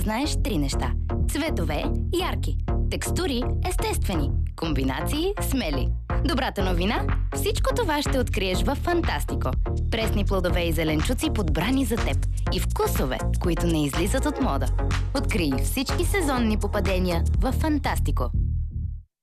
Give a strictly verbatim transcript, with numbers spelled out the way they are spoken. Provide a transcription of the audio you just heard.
познаеш три неща. Цветове – ярки. Текстури – естествени. Комбинации – смели. Добрата новина – всичко това ще откриеш във Фантастико. Пресни плодове и зеленчуци, подбрани за теб. И вкусове, които не излизат от мода. Открий всички сезонни попадения във Фантастико.